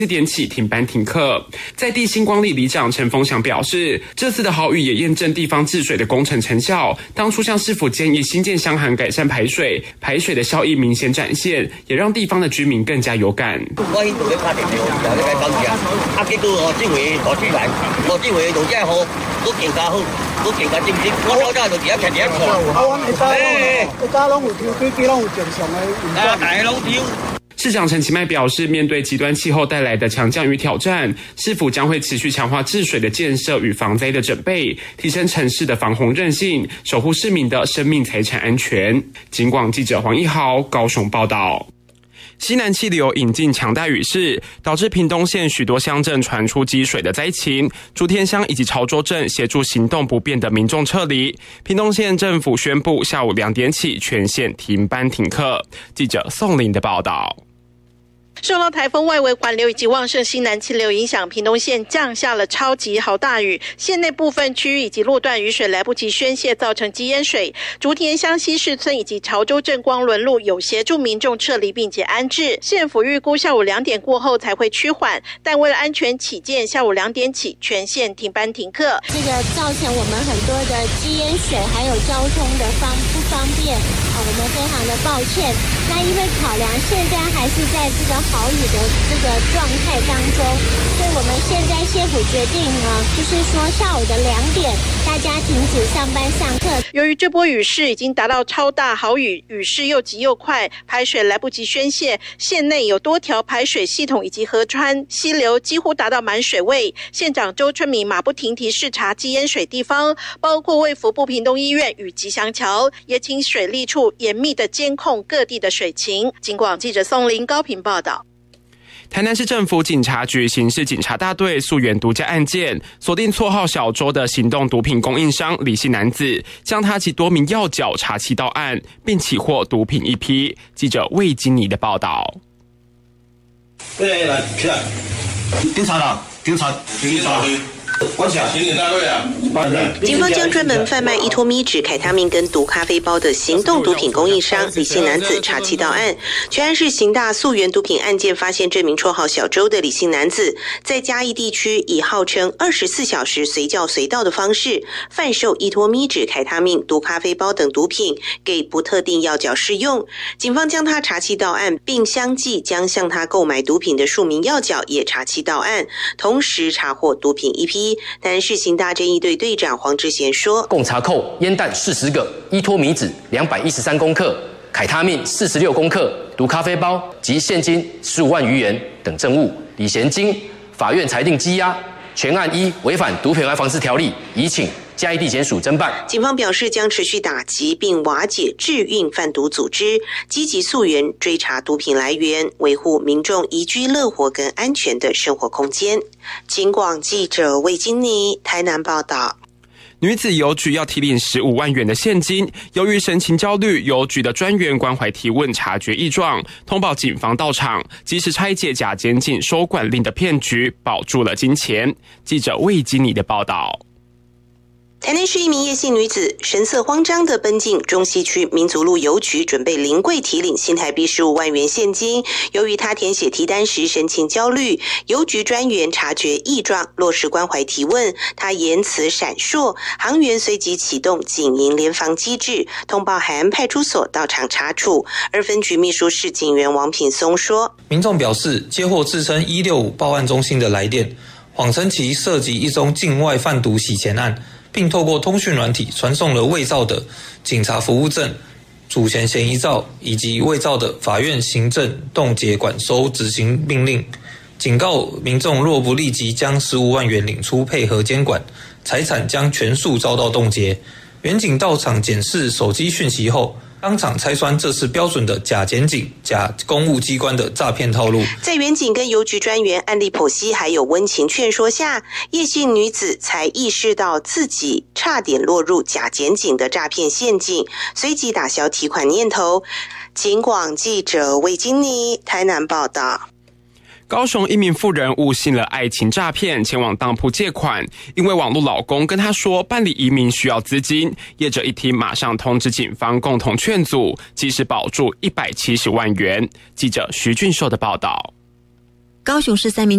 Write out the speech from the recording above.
4点起停班停课。在地新光里里长陈丰祥表示，这次的豪雨也验证地方治水的工程成效。当初向市府建议新建箱涵改善排水，排水的效益明显展现，也让地方的居民更加有感。 我迄度咧拍电话，然后咧讲一下，结果这回大水来，这回落遮雨，都更加好，都更加正直。我老早就伫遐徛伫遐看， 大家拢有抽飞机，拢有正常的， 大家拢抽。 市长陈其迈表示，面对极端气候带来的强降雨挑战，市府将会持续强化治水的建设与防灾的准备，提升城市的防洪韧性，守护市民的生命财产安全。警广记者黄一豪高雄报道。西南气流引进强大雨势，导致屏东县许多乡镇传出积水的灾情。竹田乡以及潮州镇协助行动不便的民众撤离。屏东县政府宣布下午2点起全县停班停课。记者宋林的报道。 受到台风外围环流以及旺盛西南气流影响，屏东县降下了超级豪大雨，县内部分区域以及路段雨水来不及宣泄，造成积淹水。竹田乡西市村以及潮州镇光伦路有协助民众撤离并且安置，县府预估下午2点过后才会趋缓，但为了安全起见，下午2点起全县停班停课。 这个造成我们很多的积淹水，还有交通的不方便，我们非常的抱歉。那因为考量现在还是在这个豪雨的这个状态当中，所以我们现在县府决定呢，就是说下午的2点大家停止上班上课。 由于这波雨势已经达到超大豪雨，雨势又急又快，排水来不及宣泄，县内有多条排水系统以及河川溪流几乎达到满水位。县长周春米马不停蹄视察积淹水地方，包括卫福部屏东医院与吉祥桥，也请水利处严密的监控各地的水情。警广记者宋林高屏报道。 台南市政府警察局刑事警察大队溯源独家案件，锁定绰号小周的行动毒品供应商李姓男子，将他及多名要角查缉到案，并起获毒品1批。记者魏金妮的报道。 来，起来，警察啦，警察。 警方将专门贩卖依托咪酯、凯他命跟毒咖啡包的行动毒品供应商李姓男子查缉到案。全案是刑大溯源毒品案件，发现这名绰号小周的李姓男子，在嘉义地区以号称24小时随叫随到的方式，贩售依托咪酯、凯他命、毒咖啡包等毒品给不特定要角试用。警方将他查缉到案，并相继将向他购买毒品的数名要角也查缉到案，同时查获毒品1批。台南市刑大侦缉队队长黄志贤说， 共查扣烟弹40个，依托米酯213公克，凯他命46公克，毒咖啡包及现金15万余元等证物。李贤经法院裁定羁押，全案依违反毒品案防治条例，移请嘉义地检署侦办。 警方表示将持续打击并瓦解制运贩毒组织，积极溯源追查毒品来源，维护民众宜居乐活跟安全的生活空间。警广记者魏金妮台南报道。 女子邮局要提领15万元的现金，由于神情焦虑，邮局的专员关怀提问，察觉异状，通报警方到场，及时拆解假检警收管令的骗局，保住了金钱。记者魏金妮的报道。 台南市一名叶姓女子神色慌张地奔进中西区民族路邮局，准备临柜提领新台币15万元现金。由于她填写提单时神情焦虑，邮局专员察觉异状，落实关怀提问，她言辞闪烁，行员随即启动警营联防机制，通报海安派出所到场查处。而分局秘书室警员王品松说， 民众表示接获自称165报案中心的来电，谎称其涉及一宗境外贩毒洗钱案，并透过通讯软体传送了伪造的警察服务证、主嫌嫌疑照以及伪造的法院行政冻结管收执行命令，警告民众若不立即将15万元领出配合监管，财产将全数遭到冻结。员警到场检视手机讯息后，当场拆穿这是标准的假检警、假公务机关的诈骗套路。 在员警跟邮局专员案例剖析还有温情劝说下，叶姓女子才意识到自己差点落入假检警的诈骗陷阱，随即打消提款念头。警广记者魏金妮台南报道。 高雄一名妇人误信了爱情诈骗，前往当铺借款，因为网络老公跟她说办理移民需要资金，业者一听马上通知警方共同劝阻，及时保住170万元。记者徐俊寿的报道。 高雄市3名